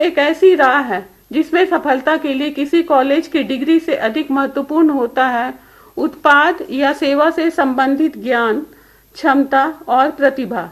एक ऐसी राह है जिसमें सफलता के लिए किसी कॉलेज की डिग्री से अधिक महत्वपूर्ण होता है उत्पाद या सेवा से संबंधित ज्ञान, क्षमता और प्रतिभा,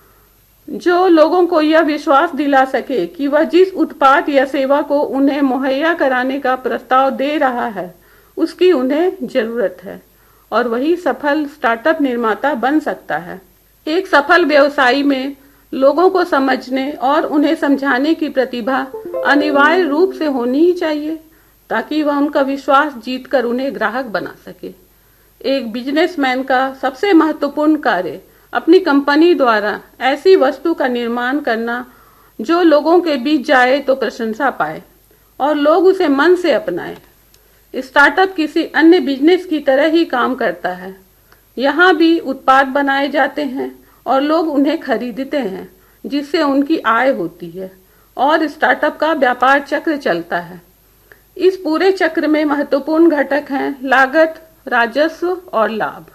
जो लोगों को यह विश्वास दिला सके कि वह जिस उत्पाद या सेवा को उन्हें मुहैया कराने का प्रस्ताव दे रहा है उसकी उन्हें जरूरत है, और वही सफल स्टार्टअप निर्माता बन सकता है। एक सफल व्यवसायी में लोगों को समझने और उन्हें समझाने की प्रतिभा अनिवार्य रूप से होनी ही चाहिए, ताकि वह उनका विश्वास जीतकर उन्हें ग्राहक बना सके। एक बिजनेसमैन का सबसे महत्वपूर्ण कार्य अपनी कंपनी द्वारा ऐसी वस्तु का निर्माण करना जो लोगों के बीच जाए तो प्रशंसा पाए और लोग उसे मन से अपनाएं। स्टार्टअप किसी अन्य बिजनेस की तरह ही काम करता है। यहाँ भी उत्पाद बनाए जाते हैं और लोग उन्हें खरीदते हैं, जिससे उनकी आय होती है और स्टार्टअप का व्यापार चक्र चलता है। इस पूरे चक्र में महत्वपूर्ण घटक हैं लागत, राजस्व और लाभ।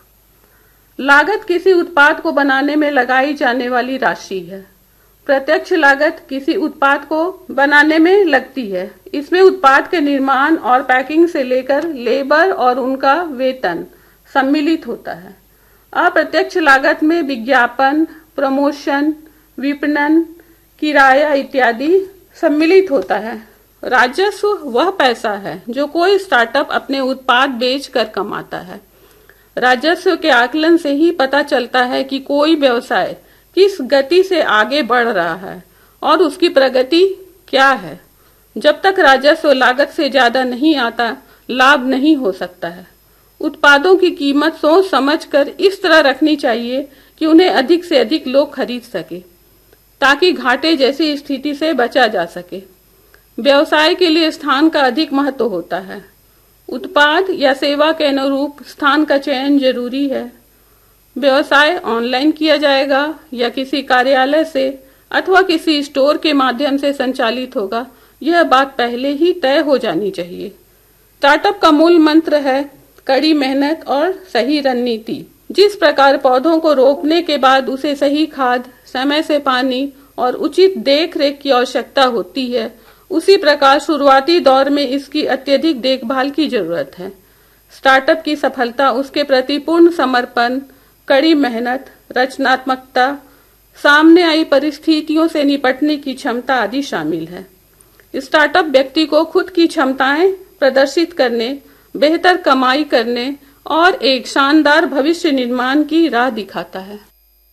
लागत किसी उत्पाद को बनाने में लगाई जाने वाली राशि है। प्रत्यक्ष लागत किसी उत्पाद को बनाने में लगती है। इसमें उत्पाद के निर्माण और पैकिंग से लेकर लेबर और उनका वेतन सम्मिलित होता है। अप्रत्यक्ष लागत में विज्ञापन, प्रमोशन, विपणन, किराया इत्यादि सम्मिलित होता है। राजस्व वह पैसा है जो कोई स्टार्टअप अपने उत्पाद बेचकर कमाता है। राजस्व के आकलन से ही पता चलता है कि कोई व्यवसाय किस गति से आगे बढ़ रहा है और उसकी प्रगति क्या है। जब तक राजस्व लागत से ज्यादा नहीं आता, लाभ नहीं हो सकता है। उत्पादों की कीमत सोच समझकर इस तरह रखनी चाहिए कि उन्हें अधिक से अधिक लोग खरीद सके, ताकि घाटे जैसी स्थिति से बचा जा सके। व्यवसाय के लिए स्थान का अधिक महत्व होता है। उत्पाद या सेवा के अनुरूप स्थान का चयन जरूरी है। व्यवसाय ऑनलाइन किया जाएगा या किसी कार्यालय से अथवा किसी स्टोर के माध्यम से संचालित होगा, यह बात पहले ही तय हो जानी चाहिए। स्टार्टअप का मूल मंत्र है कड़ी मेहनत और सही रणनीति। जिस प्रकार पौधों को रोपने के बाद उसे सही खाद, समय से पानी और उचित देखरेख की आवश्यकता होती है, उसी प्रकार शुरुआती दौर में इसकी अत्यधिक देखभाल की जरूरत है। स्टार्टअप की सफलता उसके प्रति पूर्ण समर्पण, कड़ी मेहनत, रचनात्मकता, सामने आई परिस्थितियों से निपटने की क्षमता आदि शामिल है। स्टार्टअप व्यक्ति को खुद की क्षमताएं प्रदर्शित करने, बेहतर कमाई करने और एक शानदार भविष्य निर्माण की राह दिखाता है।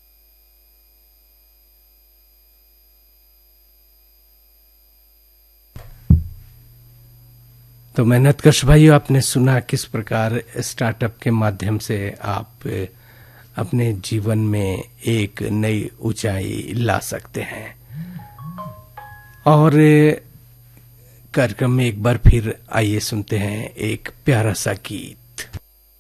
तो मेहनतकश भाइयों, आपने सुना किस प्रकार स्टार्टअप के माध्यम से आप अपने जीवन में एक नई ऊंचाई ला सकते हैं। और कार्यक्रम में एक बार फिर आइए सुनते हैं एक प्यारा सा गीत।